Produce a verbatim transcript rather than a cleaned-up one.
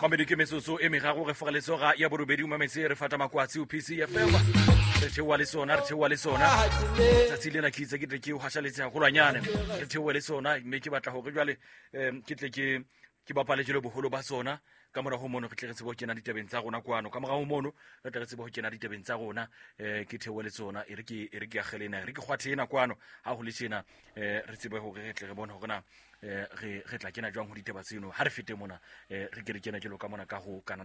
mamedi ke metsotso e meraro re foga letsoga ya borobedi mametse re fata makwatsi o P C ya fema re theoa le sona re theoa le sona tsatsi lena ke itse ke tle ke o hashaletse hagolwanyane re theoa le sona mme ke batla gore jwale ke tle ke ke bapaletse le boholo ba sona ka mora ho mono re tle re tsebo kena ditabeng tsa rona kwano ka mora ho mono re tle re tsebo kena ditabeng tsa rona eh ke theoa le tsona e re ke e re ke agelena re ke khwathena kwano ha go le tsena eh re tsebe hore re tle re bona hore na eh re re tla kena jwang ho ditaba tseno ha re fete mona eh re ke re kena ke lo ka mona ka ho kana